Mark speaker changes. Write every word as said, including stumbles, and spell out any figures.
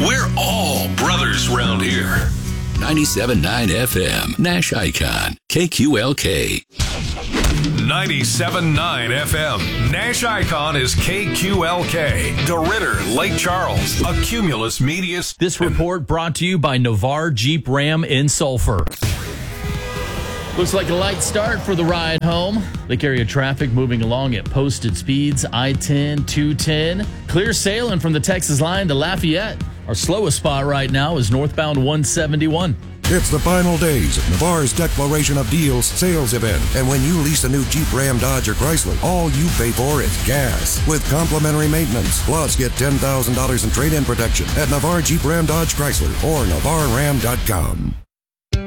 Speaker 1: We're all brothers round here. ninety-seven point nine F M, Nash Icon, K Q L K.
Speaker 2: ninety-seven point nine F M. Nash Icon is K Q L K. DeRidder, Lake Charles, a Cumulus Media.
Speaker 3: This report brought to you by Navarre Jeep Ram in Sulphur. Looks like a light start for the ride home. Lake area traffic moving along at posted speeds. I ten, two ten. Clear sailing from the Texas line to Lafayette. Our slowest spot right now is northbound one seventy-one.
Speaker 4: It's the final days of Navarre's Declaration of Deals sales event. And when you lease a new Jeep, Ram, Dodge, or Chrysler, all you pay for is gas with complimentary maintenance. Plus, get ten thousand dollars in trade-in protection at Navarre Jeep, Ram, Dodge, Chrysler or Navarre Ram dot com.